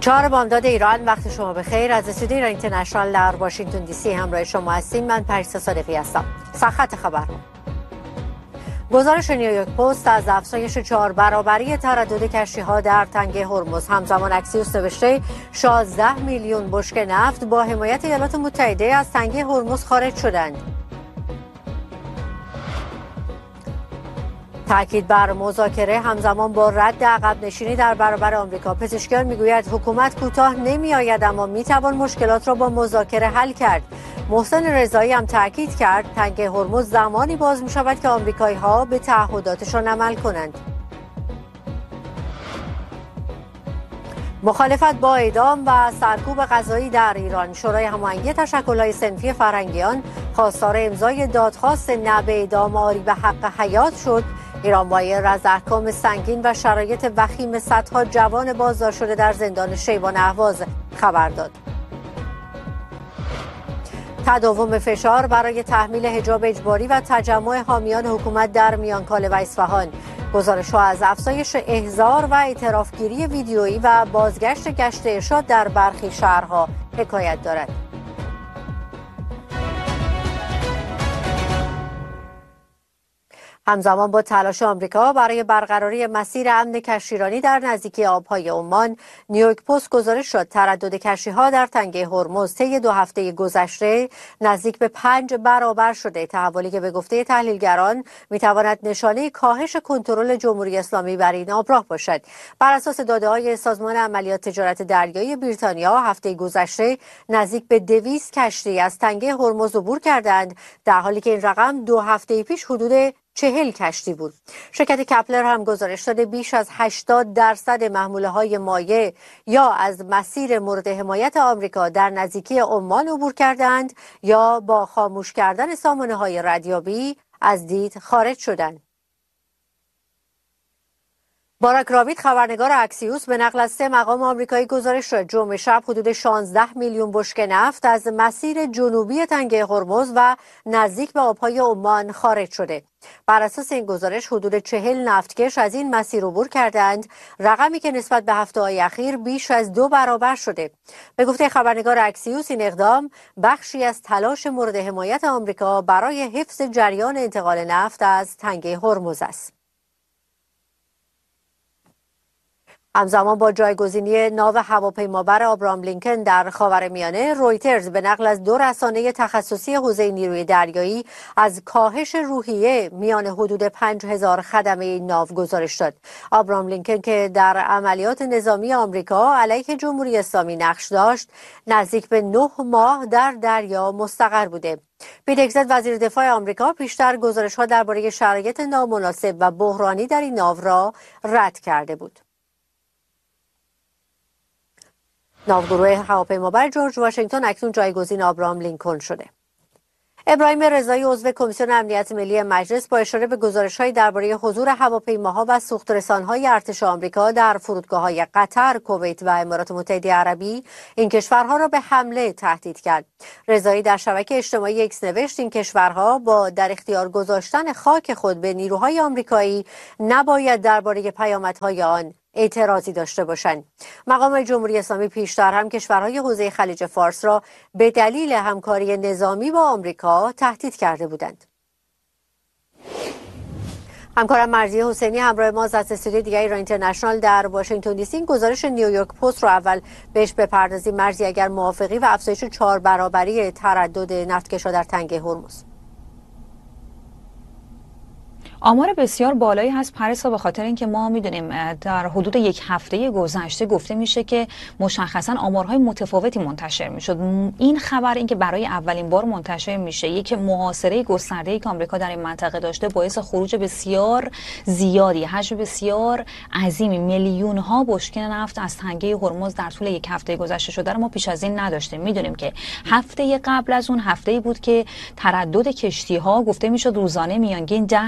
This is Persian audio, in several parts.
4 بامداد ایران، وقت شما بخیر. از استودیوی ایران اینترنشنال در واشنگتن دی سی همراه شما هستیم. من پریسا صادقی هستم. سرخط خبر. گزارش نیویورک پست از افزایش 4 برابری تردد کشتی‌ها در تنگه هرمز. همزمان اکسیوس نوشته 16 میلیون بشکه نفت با حمایت ایالات متحده از تنگه هرمز خارج شدند. تاکید بر مذاکره همزمان با رد عقب نشینی در برابر آمریکا. پزشکیان میگوید حکومت کوتاه نمیآید اما میتوان مشکلات را با مذاکره حل کرد. محسن رضایی هم تاکید کرد تنگه هرمز زمانی باز میشود که آمریکایی‌ها به تعهداتشان عمل کنند. مخالفت با اعدام و سرکوب قضایی در ایران. شورای هماهنگی تشکل‌های صنفی فرهنگیان خواستار امضای دادخواست نه به اعدام آری به حق حیات شد. ایران بایر از احکام سنگین و شرایط وخیم صدها جوان بازداشت شده در زندان شیبان اهواز خبر داد. تداوم فشار برای تحمیل حجاب اجباری و تجمع حامیان حکومت در میانکاله و اصفهان. گزارش‌ها از افزایش احضار و اعترافگیری ویدیویی و بازگشت گشت ارشاد در برخی شهرها حکایت دارد. همزمان با تلاش آمریکا برای برقراری مسیر امن کشتیرانی در نزدیکی آبهای عمان، نیویورک پست گزارش شد تردد کشتی‌ها در تنگه هرمز طی 2 هفته گذشته نزدیک به 5 برابر شده. تحولی که به گفته تحلیلگران میتواند نشانه کاهش کنترل جمهوری اسلامی بر این آبراه باشد. بر اساس داده‌های سازمان عملیات تجارت دریایی بریتانیا، هفته گذشته نزدیک به 200 کشتی از تنگه هرمز عبور کردند، در حالی که این رقم 2 هفته پیش حدود 40 کشتی بود. شرکت کپلر هم گزارش داده بیش از 80% محموله‌های مایع یا از مسیر مورد حمایت آمریکا در نزدیکی عمان عبور کردند یا با خاموش کردن سامانه‌های ردیابی از دید خارج شدند. باراک راوید، خبرنگار اکسیوس، به نقل از 3 مقام آمریکایی گزارش داد جمعه شب حدود 16 میلیون بشکه نفت از مسیر جنوبی تنگه هرمز و نزدیک به آبهای عمان خارج شده. بر اساس این گزارش حدود 40 نفتکش از این مسیر عبور کردند، رقمی که نسبت به هفته‌های اخیر بیش از 2 برابر شده. به گفته خبرنگار اکسیوس، این اقدام بخشی از تلاش مورد حمایت آمریکا برای حفظ جریان انتقال نفت از تنگه هرمز است. همزمان با جایگزینی ناو هواپیمابر آبراهام لینکن در خاورمیانه، رویترز به نقل از 2 رسانه تخصصی حوزه نیروی دریایی از کاهش روحیه میان حدود 5000 خدمه این ناو گزارش داد. آبراهام لینکن که در عملیات نظامی آمریکا علیه جمهوری اسلامی نقش داشت، نزدیک به 9 ماه در دریا مستقر بوده. پیت هگزت، وزیر دفاع آمریکا، پیشتر گزارش‌ها درباره شرایط نامناسب و بحرانی در این ناو را رد کرده بود. ناوگروه هواپیمابر جورج واشنگتن اکنون جایگزین آبراهام لینکن شده. ابراهیم رضایی، عضو کمیسیون امنیت ملی مجلس، با اشاره به گزارش‌های درباره حضور هواپیماها و سوخت‌رسان‌های ارتش آمریکا در فرودگاه‌های قطر، کویت و امارات متحده عربی این کشورها را به حمله تهدید کرد. رضایی در شبکه اجتماعی ایکس نوشت این کشورها با در اختیار گذاشتن خاک خود به نیروهای آمریکایی نباید درباره پیامدهای آن اعتراضی داشته باشند. مقام جمهوری اسلامی پیشتر هم کشورهای حوزه خلیج فارس را به دلیل همکاری نظامی با آمریکا تهدید کرده بودند. همکارم مرضیه حسینی همراه ما از استودیوی دیگر ایران اینترنشنال در واشنگتن دی سی. این گزارش نیویورک پست رو اول بهش بپردازیم مرضیه، اگر موافقی، و افزایش 4 برابری تردد نفتکش‌ها در تنگه هرمز. آمار بسیار بالایی هست پریسا، به خاطر اینکه ما میدونیم در حدود 1 هفته گذشته گفته میشه که مشخصا آمارهای متفاوتی منتشر میشد. این خبر، این که برای اولین بار منتشر میشه یک محاصره گسترده‌ای که آمریکا در این منطقه داشته، باعث خروج بسیار زیادی، حجم بسیار عظیمی، میلیون ها بشکه نفت از تنگه هرمز در طول 1 هفته گذشته شده رو ما پیش از این نداشتیم. میدونیم که هفته قبل از اون هفته‌ای بود که تردد کشتی ها گفته میشد روزانه میانگین 10 کشتی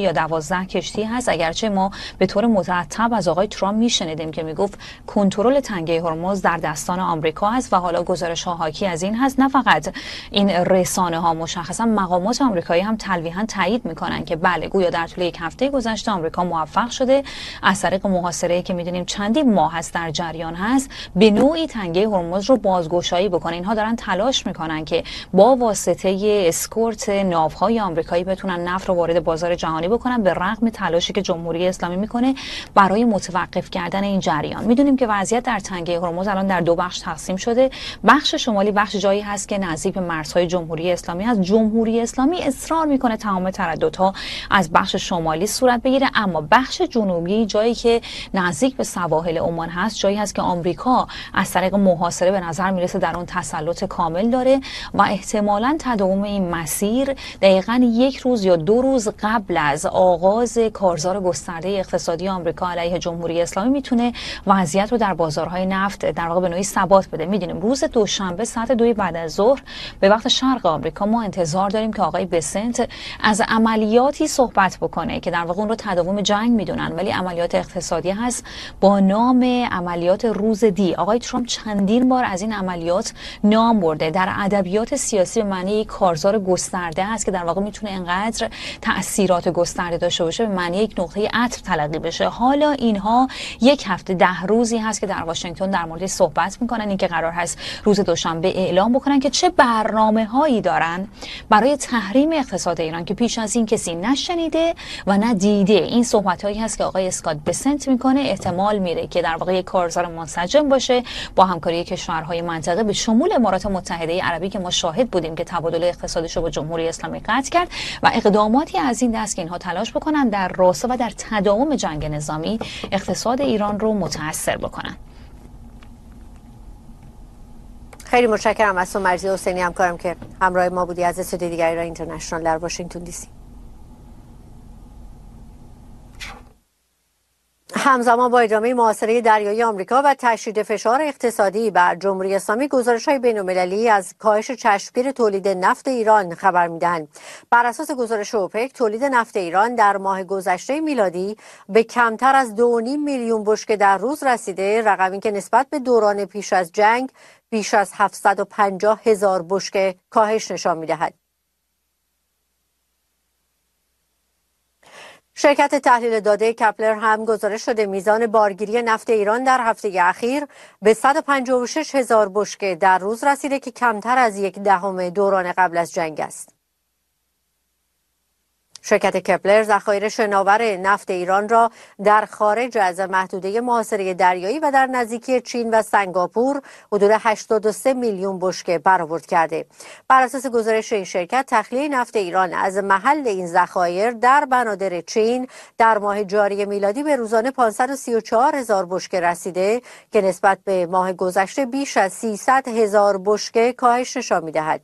یا 12 کشتی هست، اگرچه ما به طور مرتب از آقای ترامپ میشنیدیم که میگفت کنترل تنگه هرمز در دستان آمریکا است و حالا گزارش‌ها حاکی از این هست. نه فقط این رسانه‌ها، مشخصا مقامات آمریکایی هم تلویحاً تایید میکنن که بله، گویا در طول یک هفته گذشته آمریکا موفق شده از طریق محاصره‌ای که میدونیم چندین ماه هست در جریان هست به نوعی تنگه هرمز رو بازگشایی بکنه. اینها دارن تلاش میکنن که با واسطه اسکورت ناوهای آمریکایی بتونن نفت رو وارد بازار جهانی بکنن، به رغم تلاشی که جمهوری اسلامی میکنه برای متوقف کردن این جریان. میدونیم که وضعیت در تنگه هرمز الان در دو بخش تقسیم شده. بخش شمالی بخش جایی هست که نزدیک به مرزهای جمهوری اسلامی هست. جمهوری اسلامی اصرار میکنه تمام ترددها از بخش شمالی صورت بگیره، اما بخش جنوبی جایی که نزدیک به سواحل عمان هست، جایی هست که آمریکا از طریق محاصره به نظر میرسه در اون تسلط کامل داره و احتمالاً تداوم این مسیر دقیقاً یک روز یا 2 روز قبل از آغاز کارزار گسترده اقتصادی آمریکا علیه جمهوری اسلامی میتونه وضعیت رو در بازارهای نفت در واقع به نوعی ثبات بده. میدونیم روز دوشنبه ساعت 2 بعد از ظهر به وقت شرق آمریکا ما انتظار داریم که آقای بسنت از عملیاتی صحبت بکنه که در واقع اون رو تداوم جنگ میدونن، ولی عملیات اقتصادی هست با نام عملیات روز دی. آقای ترامپ چندین بار از این عملیات نام برده. در ادبیات سیاسی به معنی یک کارزار گسترده است که در واقع میتونه انقدر تأثیرات گسترده داشته باشه به معنی یک نقطه عطف تلقی بشه. حالا اینها یک هفته 10 روزی هست که در واشنگتن در موردش صحبت میکنن، این که قرار هست روز دوشنبه اعلام بکنن که چه برنامه‌هایی دارن برای تحریم اقتصاد ایران که پیش از این کسی نشنیده و نه دیده. این صحبت‌هایی هست که آقای اسکات بسنت میکنه. احتمال میره که در واقع یک کارزار منسجم باشه با همکاری کشورهای منطقه به شمول امارات متحده عربی که ما شاهد بودیم که تبادل اقتصادیش رو با جمهوری اسلامی قطع کرد و اقداماتی از این دست که اینها تلاش بکنن در راستا و در تداوم جنگ نظامی اقتصاد ایران رو متاثر بکنن. خیلی متشکرم از تو مرزی حسینی، همکارم که همراه ما بودی از استودیو دیگر ایران اینترنشنال در واشنگتن دی سی. همزمان با ادامه محاصره دریایی آمریکا و تشدید فشار اقتصادی بر جمهوری اسلامی، گزارش‌های بین‌المللی از کاهش چشمگیر تولید نفت ایران خبر می‌دهند. بر اساس گزارش اوپک، تولید نفت ایران در ماه گذشته میلادی به کمتر از 2.5 میلیون بشکه در روز رسیده، رقمی که نسبت به دوران پیش از جنگ بیش از 750,000 بشکه کاهش نشان می‌دهد. شرکت تحلیل داده کپلر هم گزارش شده میزان بارگیری نفت ایران در هفته اخیر به 156,000 بشکه در روز رسیده که کمتر از 1/10 دوران قبل از جنگ است. شرکت کپلر ذخایر شناور نفت ایران را در خارج از محدوده محاصره دریایی و در نزدیکی چین و سنگاپور حدود 83 میلیون بشکه برآورد کرده. بر اساس گزارش این شرکت، تخلیه نفت ایران از محل این ذخایر در بنادر چین در ماه جاری میلادی به روزانه 534,000 بشکه رسیده که نسبت به ماه گذشته بیش از 300,000 بشکه کاهش نشان می‌دهد.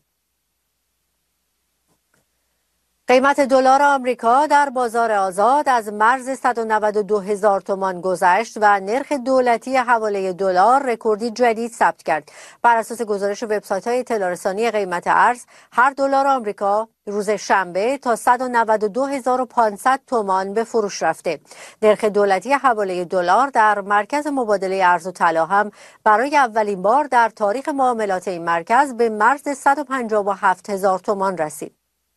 قیمت دلار آمریکا در بازار آزاد از مرز 192,000 تومان گذشت و نرخ دولتی حواله دلار رکوردی جدید ثبت کرد. بر اساس گزارش وبسایت‌های اطلاع‌رسانی قیمت ارز، هر دلار آمریکا روز شنبه تا 192,500 تومان به فروش رفته. نرخ دولتی حواله دلار در مرکز مبادله ارز و طلا هم برای اولین بار در تاریخ معاملات این مرکز به مرز 157,000 تومان رسید.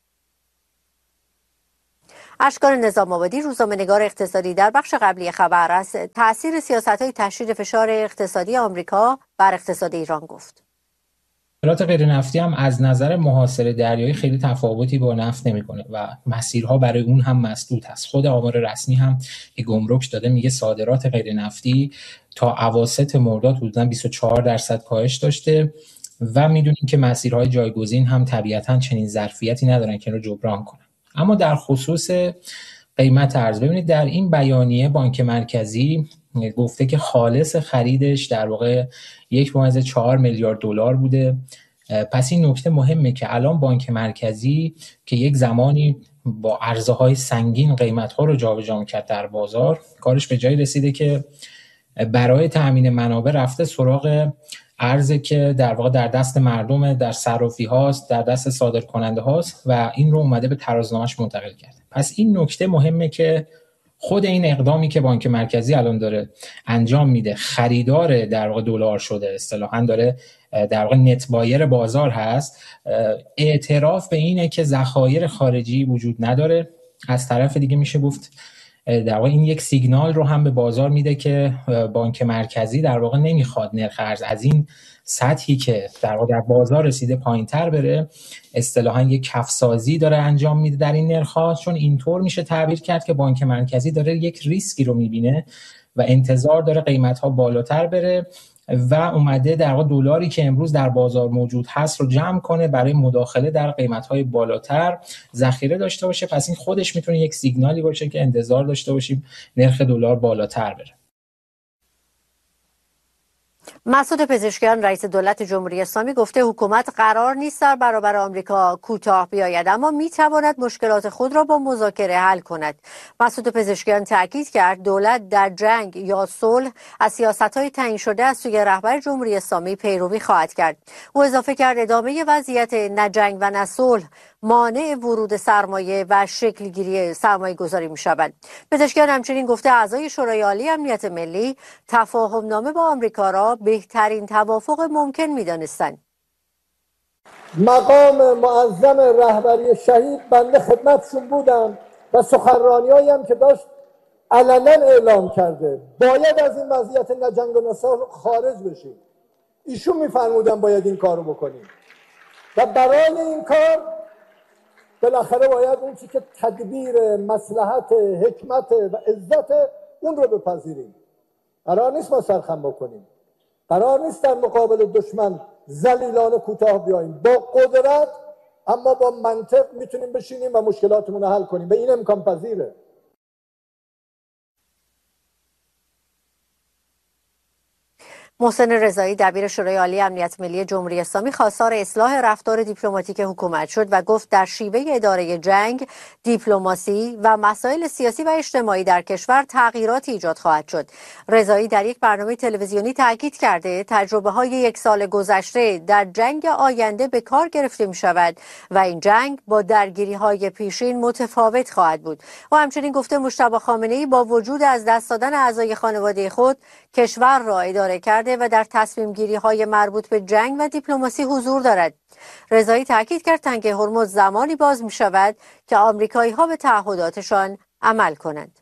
اشکان نظام آبادی، روزنامه‌نگار اقتصادی، در بخش قبلی خبر از تأثیر سیاست‌های تشدید فشار اقتصادی آمریکا بر اقتصاد ایران گفت. صادرات غیر نفتی هم از نظر محاصره دریایی خیلی تفاوتی با نفت نمی‌کنه و مسیرها برای اون هم مسدود هست. خود آمار رسمی هم که گمرک داده میگه صادرات غیر نفتی تا اواسط مرداد حدوداً 24% کاهش داشته و میدونیم که مسیرهای جایگزین هم طبیعتاً چنین ظرفیتی ندارن که رو جبران کنن. اما در خصوص قیمت ارز، ببینید در این بیانیه بانک مرکزی گفته که خالص خریدش در واقع 1.4 میلیارد دلار بوده. پس این نکته مهمه که الان بانک مرکزی که یک زمانی با ارزهای سنگین قیمت‌ها رو جابجا می‌کرد در بازار، کارش به جایی رسیده که برای تأمین منابع رفته سراغ ارزی که در واقع در دست مردم، در صرافی هاست، در دست صادر کننده هاست و این رو اومده به ترازنامه‌اش منتقل کرده. پس این نکته مهمه که خود این اقدامی که بانک مرکزی الان داره انجام میده، خریدار در واقع دلار شده، اصطلاحاً داره در واقع نت بایر بازار هست، اعتراف به اینه که ذخایر خارجی وجود نداره. از طرف دیگه میشه گفت در واقع این یک سیگنال رو هم به بازار میده که بانک مرکزی در واقع نمیخواد نرخ ارز از این سطحی که در واقع در بازار رسیده پایین‌تر بره. اصطلاحاً یک کف‌سازی داره انجام میده در این نرخ‌ها، چون اینطور میشه تعبیر کرد که بانک مرکزی داره یک ریسکی رو میبینه و انتظار داره قیمت‌ها بالاتر بره و اومده در واقع دلاری که امروز در بازار موجود هست رو جمع کنه برای مداخله در قیمت‌های بالاتر ذخیره داشته باشه. پس این خودش میتونه یک سیگنالی باشه که انتظار داشته باشیم نرخ دلار بالاتر بره. مسعود پزشکیان رئیس دولت جمهوری اسلامی گفته حکومت قرار نیست در برابر آمریکا کوتاه بیاید، اما میتواند مشکلات خود را با مذاکره حل کند. مسعود پزشکیان تاکید کرد دولت در جنگ یا صلح از سیاست‌های تعیین شده از سوی رهبر جمهوری اسلامی پیروی خواهد کرد. او اضافه کرد ادامه وضعیت نه جنگ و نه صلح مانع ورود سرمایه و شکلگیری سرمایه گذاری می شود. پزشکیان همچنین گفته اعضای شورای عالی امنیت ملی تفاهم نامه با آمریکا را بهترین توافق ممکن می دانستند. مقام معظم رهبری شهید بنده خدمتشون بودم و سخنرانی‌هایی هم که داشت علنا اعلام کرده باید از این وضعیت نه جنگ و نه صلح خارج بشیم. ایشون می‌فرمودن باید این کارو بکنیم و برای این کار بالاخره باید اون چی که تدبیر مصلحت حکمت و عزت اون رو بپذیریم. قرار نیست ما سرخم بکنیم، قرار نیست در مقابل دشمن ذلیلانه کوتاه بیاییم. با قدرت اما با منطق میتونیم بشینیم و مشکلاتمون رو حل کنیم و این امکان پذیره. محسن رضایی دبیر شورای عالی امنیت ملی جمهوری اسلامی خواستار اصلاح رفتار دیپلماتیک حکومت شد و گفت در شیوه اداره جنگ، دیپلماسی و مسائل سیاسی و اجتماعی در کشور تغییراتی ایجاد خواهد شد. رضایی در یک برنامه تلویزیونی تاکید کرده تجربه‌های یک سال گذشته در جنگ آینده به کار گرفته می شود و این جنگ با درگیری‌های پیشین متفاوت خواهد بود. و همچنین گفته مجتبی خامنه‌ای با وجود از دست دادن اعضای خانواده خود کشور را اداره کرده و در تصمیم گیری های مربوط به جنگ و دیپلماسی حضور دارد. رضایی تاکید کرد تنگه هرمز زمانی باز می شود که آمریکایی ها به تعهداتشان عمل کنند.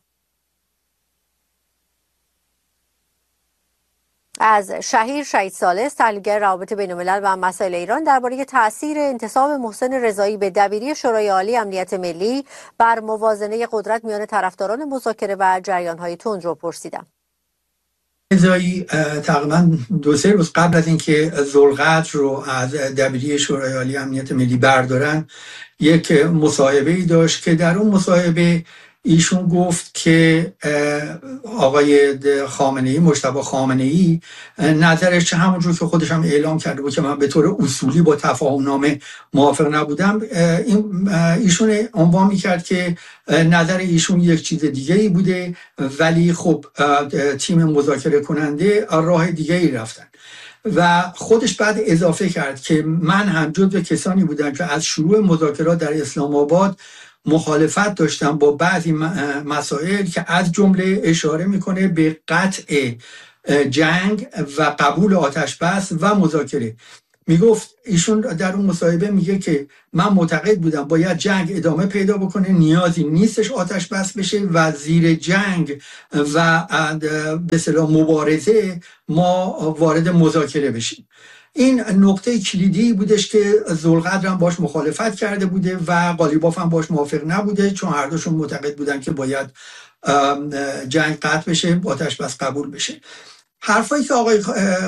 از شهید ثالث تحلیلگر روابط بین الملل و مسائل ایران درباره تاثیر انتصاب محسن رضایی به دبیری شورای عالی امنیت ملی بر موازنه قدرت میان طرفداران مذاکره و جریان‌های تندرو پرسیدم. رضایی تقریبا 2-3 روز قبل از اینکه ذوالقعد رو از دبیری شورای عالی امنیت ملی بردارن یک مصاحبه‌ای داشت که در اون مصاحبه ایشون گفت که آقای خامنه‌ای، مجتبی خامنه‌ای، نظرش همونجور که خودش هم اعلام کرده بود که من به طور اصولی با تفاهم نامه موافق نبودم، ایشون عنوان می‌کرد که نظر ایشون یک چیز دیگه‌ای بوده، ولی خب تیم مذاکره کننده راه دیگه‌ای رفتن. و خودش بعد اضافه کرد که من هم جزو کسانی بودم که از شروع مذاکرات در اسلام آباد مخالفت داشتم با بعضی مسائل که از جمله اشاره میکنه به قطع جنگ و قبول آتش بس و مذاکره. میگفت ایشون در اون مصاحبه میگه که من معتقد بودم باید جنگ ادامه پیدا بکنه، نیازی نیستش آتش بس بشه و زیر جنگ و به اصطلاح مبارزه ما وارد مذاکره بشیم. این نقطه کلیدی بودش که ذوالقعد هم باش مخالفت کرده بوده و قالیباف هم باش موافق نبوده، چون هر دوشون معتقد بودن که باید جنگ قطع بشه، آتش بس قبول بشه. حرفایی که آقای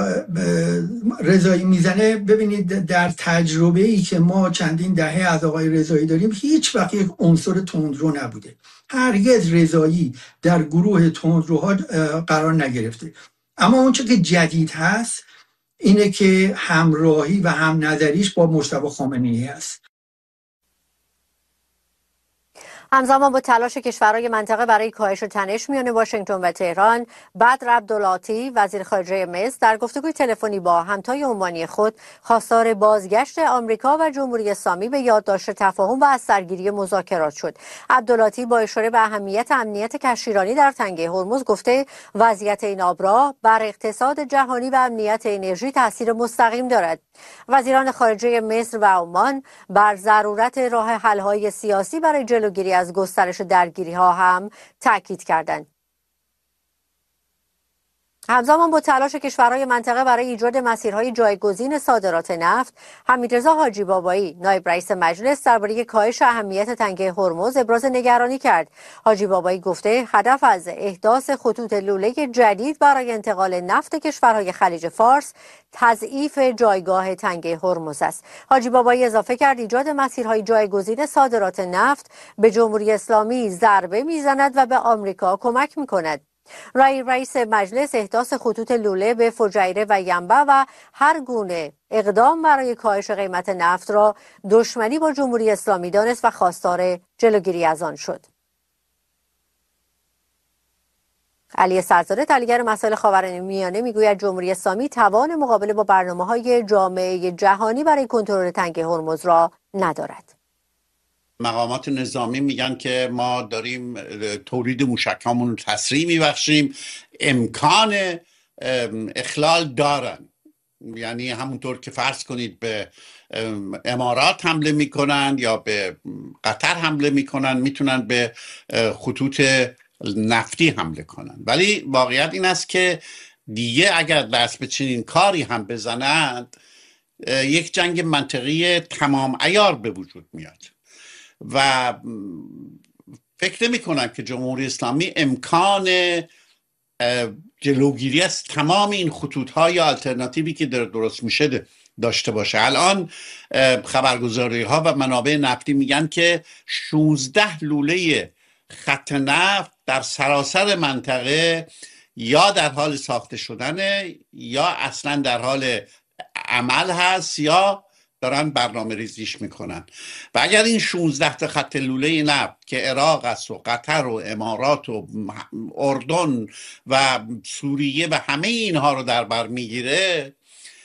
رضایی میزنه، ببینید در تجربه‌ای که ما چندین دهه از آقای رضایی داریم هیچ وقت یک عنصر تندرو نبوده. هرگز رضایی در گروه تندروها قرار نگرفته. اما اون چه که جدید هست اینه که همراهی و هم نظریش با مجتبی خامنه‌ای است. همزمان با تلاش کشورهای منطقه برای کاهش تنش میان واشنگتن و تهران، بدر عبدالعاطی وزیر خارجه مصر در گفتگوی تلفنی با همتای عمانی خود خواستار بازگشت آمریکا و جمهوری اسلامی به یادداشت تفاهم و از سرگیری مذاکرات شد. عبدالعاطی با اشاره به اهمیت امنیت کشتیرانی در تنگه هرمز گفته وضعیت این آبراه بر اقتصاد جهانی و امنیت انرژی تاثیر مستقیم دارد. وزیران خارجه مصر و عمان بر ضرورت راه حل‌های سیاسی برای جلوگیری از گسترش درگیری‌ها هم تاکید کردند. همزمان با تلاش کشورهای منطقه برای ایجاد مسیرهای جایگزین صادرات نفت، حمیدرضا حاجی بابایی نایب رئیس مجلس درباره کاهش اهمیت تنگه هرمز ابراز نگرانی کرد. حاجی بابایی گفته هدف از احداث خطوط لوله جدید برای انتقال نفت کشورهای خلیج فارس تضعیف جایگاه تنگه هرمز است. حاجی بابایی اضافه کرد ایجاد مسیرهای جایگزین صادرات نفت به جمهوری اسلامی ضربه میزند و به آمریکا کمک میکند. رئیس مجلس احداث خطوط لوله به فجیره و ینبع و هر گونه اقدام برای کاهش قیمت نفت را دشمنی با جمهوری اسلامی دانست و خواستار جلوگیری از آن شد. علی سرزاده تحلیلگر مسائل خاورمیانه میگوید جمهوری اسلامی توان مقابله با برنامه‌های جامعه جهانی برای کنترل تنگه هرمز را ندارد. مقامات نظامی میگن که ما داریم تولید موشکامون رو تسریع میبخشیم، امکان اخلال دارن. یعنی همونطور که فرض کنید به امارات حمله میکنن یا به قطر حمله میکنن، میتونن به خطوط نفتی حمله کنن. ولی واقعیت این است که دیگه اگر دست به چنین کاری هم بزنند یک جنگ منطقی تمام عیار به وجود میاد و فکر نمی کنم که جمهوری اسلامی امکان جلوگیری از تمام این خطوط‌های آلترناتیوی که درست میشه داشته باشه. الان خبرگزاری ها و منابع نفتی میگن که 16 لوله خط نفت در سراسر منطقه یا در حال ساخته شدنه یا اصلا در حال عمل هست یا دارن برنامه ریزیش میکنن. و اگر این 16 تا خط لوله نفت که عراق است و قطر و امارات و اردن و سوریه و همه اینها رو در بر میگیره،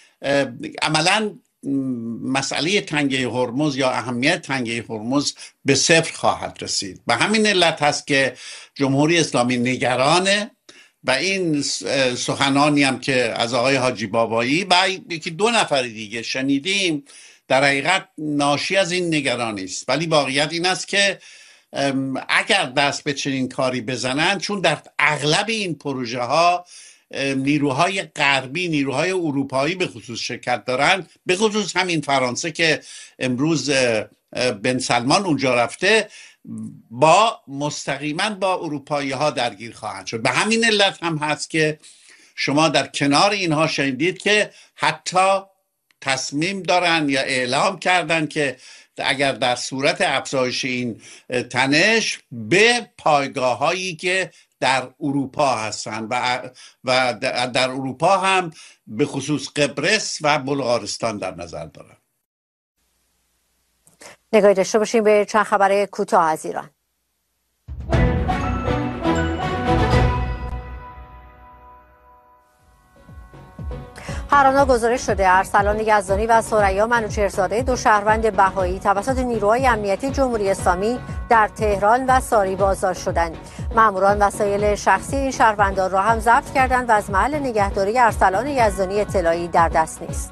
عملا مسئله تنگه هرمز یا اهمیت تنگه هرمز به صفر خواهد رسید. و همین علت هست که جمهوری اسلامی نگرانه و این سخنانی هم که از آقای حاجی بابایی و یکی دو نفر دیگه شنیدیم در حقیقت ناشی از این نگرانی است. ولی واقعیت این است که اگر دست به چنین کاری بزنن، چون در اغلب این پروژه ها نیروهای غربی، نیروهای اروپایی به خصوص شرکت دارن، به خصوص همین فرانسه که امروز بن سلمان اونجا رفته، با مستقیما با اروپایی ها درگیر خواهند شد. به همین علت هم هست که شما در کنار اینها شنیدید که حتی تصمیم دارن یا اعلام کردن که اگر در صورت افزایش این تنش به پایگاه هایی که در اروپا هستن و در اروپا هم به خصوص قبرس و بلغارستان در نظر دارن. نگاهی داشته باشیم به چند خبر کوتاه از ایران. هر آنها گزارش شده ارسلان یزدانی و ثریا منوچهرزاده، دو شهروند بهایی، توسط نیروهای امنیتی جمهوری اسلامی در تهران و ساری بازداشت شدند. ماموران وسایل شخصی این شهروندان را هم ضبط کردند و از محل نگهداری ارسلان یزدانی اطلاعی در دست نیست.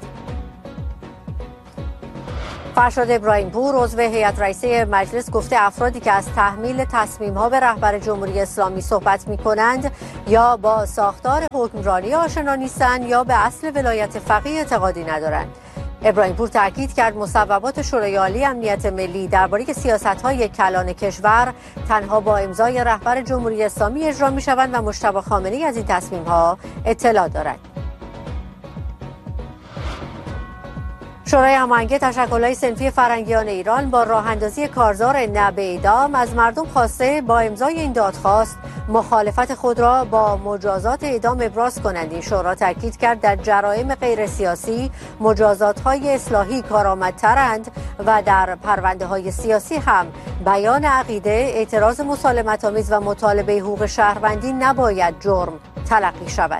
فرشاد ابراهیم پور عضو هیئت رئیسه مجلس گفته افرادی که از تحمیل تصمیم‌ها به رهبر جمهوری اسلامی صحبت می‌کنند یا با ساختار حکمرانی آشنا نیستند یا به اصل ولایت فقیه اعتقادی ندارند. ابراهیم پور تاکید کرد مصوبات شورای عالی امنیت ملی درباره سیاست‌های کلان کشور تنها با امضای رهبر جمهوری اسلامی اجرا می‌شوند و مجتبی خامنه‌ای از این تصمیم‌ها اطلاع دارد. شورای هماهنگی تشکل‌های صنفی فرهنگیان ایران با راه اندازی کارزار نه به اعدام از مردم خواسته با امضای این دادخواست مخالفت خود را با مجازات اعدام ابراز کنند. این شورا تاکید کرد در جرایم غیر سیاسی مجازات‌های اصلاحی کارآمدترند و در پرونده‌های سیاسی هم بیان عقیده، اعتراض مسالمت‌آمیز و مطالبه حقوق شهروندی نباید جرم تلقی شود.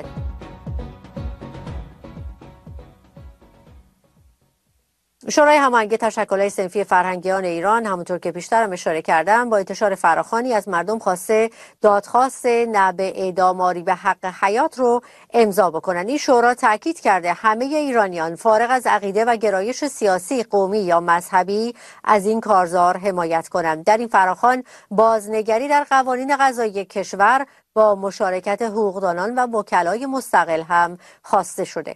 شورای هماهنگی تشکل‌های صنفی فرهنگیان ایران همونطور که پیشترم اشاره کردم با انتشار فراخوانی از مردم خواسته دادخواست نه به اعدام آری به حق حیات رو امضا بکنن. این شورا تاکید کرده همه ایرانیان فارغ از عقیده و گرایش سیاسی، قومی یا مذهبی از این کارزار حمایت کنند. در این فراخوان بازنگری در قوانین قضایی کشور با مشارکت حقوقدانان و وکلای مستقل هم خواسته شده.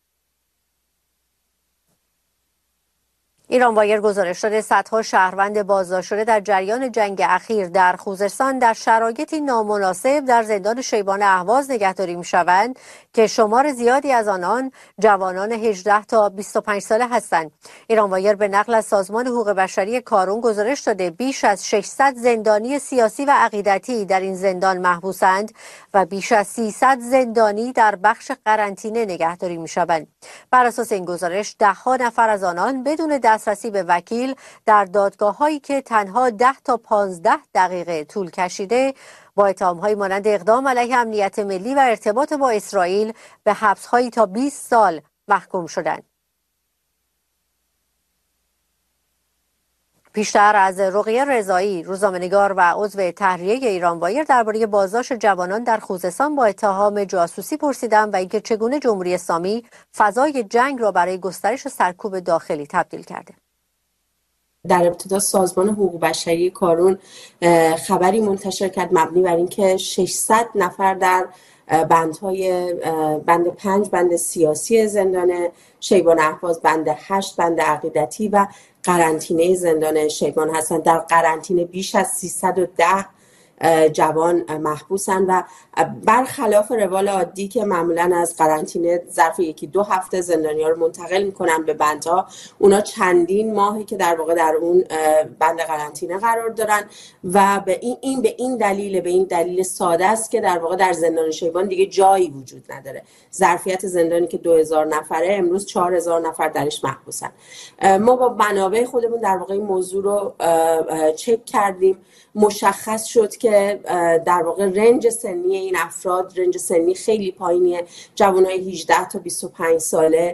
ایران وایر گزارش داده صدها شهروند بازداشت شده در جریان جنگ اخیر در خوزستان در شرایطی نامناسب در زندان شیبان اهواز نگهداری می‌شوند که شمار زیادی از آنان جوانان 18 تا 25 ساله هستند. ایران وایر به نقل از سازمان حقوق بشری کارون گزارش داده بیش از 600 زندانی سیاسی و عقیدتی در این زندان محبوسند و بیش از 300 زندانی در بخش قرنطینه نگهداری می‌شوند. بر اساس این گزارش ده‌ها نفر از آنان بدون دسترسی به وکیل در دادگاه‌هایی که تنها 10 تا 15 دقیقه طول کشیده با اتهام‌هایی مانند اقدام علیه امنیت ملی و ارتباط با اسرائیل به حبس‌هایی تا 20 سال محکوم شدند. پیشتر از رقیه رضایی، روزنامه‌نگار و عضو تحریریه ایران وایر درباره بازداشت جوانان در خوزستان با اتهام جاسوسی پرسیدم و اینکه چگونه جمهوری اسلامی فضای جنگ را برای گسترش سرکوب داخلی تبدیل کرده. در ابتدا سازمان حقوق بشری کارون خبری منتشر کرد مبنی بر اینکه 600 نفر در بند 5 بند سیاسی زندان شیبان اهواز، بند 8 بند عقیدتی و قرنطینه زندان شیبان هستند. در قرنطینه بیش از 310 جوان محبوسن و برخلاف روال عادی که معمولا از قرنطینه ظرف 1-2 هفته زندانی‌ها رو منتقل میکنن به بندها، اونا چندین ماهی که در واقع در اون بند قرنطینه قرار دارن و به این دلیل ساده است که در واقع در زندان شیبان دیگه جایی وجود نداره. ظرفیت زندانی که 2000 نفره امروز 4000 نفر درش محبوسن. ما با منابع خودمون در واقع این موضوع رو چک کردیم. مشخص شد که در واقع رنج سنی این افراد رنج سنی خیلی پایینیه. جوانای 18 تا 25 ساله،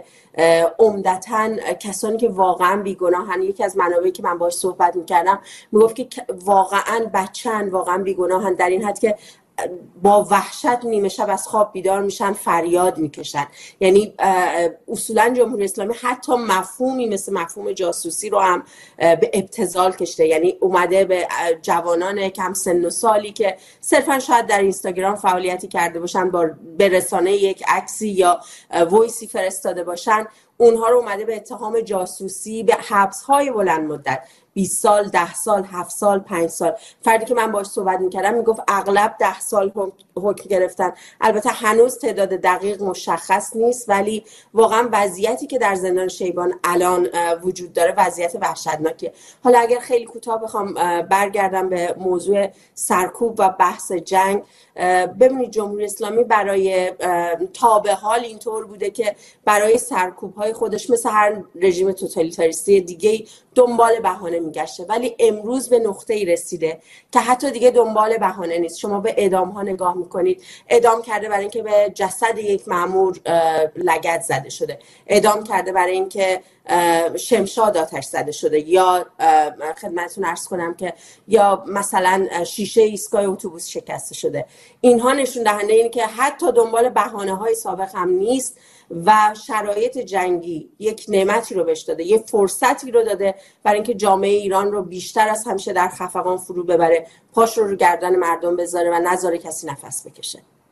عمدتاً کسانی که واقعا بیگناهن. یکی از منابعی که من باهاش صحبت می‌کردم میگفت که واقعا بچه‌ن، واقعا بیگناهن، در این حد که با وحشت نیمه شب از خواب بیدار میشن، فریاد میکشن. یعنی اصولا جمهوری اسلامی حتی مفهومی مثل مفهوم جاسوسی رو هم به ابتذال کشیده. یعنی اومده به جوانان کم سن و سالی که صرفا شاید در اینستاگرام فعالیتی کرده باشن، به رسانه یک عکسی یا وایسی فرستاده باشن، اونها رو اومده به اتهام جاسوسی، به حبس‌های بلند مدت 20 سال، 10 سال، 7 سال، 5 سال. فردی که من باهاش صحبت می‌کردم میگفت اغلب 10 سال حکم گرفتن. البته هنوز تعداد دقیق مشخص نیست، ولی واقعا وضعیتی که در زندان شیبان الان وجود داره وضعیت وحشتناکیه. حالا اگر خیلی کوتاه بخوام برگردم به موضوع سرکوب و بحث جنگ، ببینید جمهوری اسلامی برای تا به حال اینطور بوده که برای سرکوب‌های خودش مثل هر رژیم توتالیتاریستی دیگه‌ای دنبال بهانه میگشته، ولی امروز به نقطه‌ای رسیده که حتی دیگه دنبال بهانه نیست. شما به اعدام‌ها نگاه میکنید، اعدام کرده برای اینکه به جسد یک مأمور لگد زده شده، اعدام کرده برای اینکه شمشاد آتش زده شده، یا خدمتتون عرض کنم که یا مثلا شیشه ایستگاه اتوبوس شکسته شده. اینها نشون دهنده اینه که حتی دنبال بهانه‌های سابق هم نیست و شرایط جنگی یک نعمتی رو بهش داده، یک فرصتی رو داده برای اینکه جامعه ایران رو بیشتر از همیشه در خفقان فرو ببره، پاش رو گردن مردم بذاره و نذاره کسی نفس بکشه.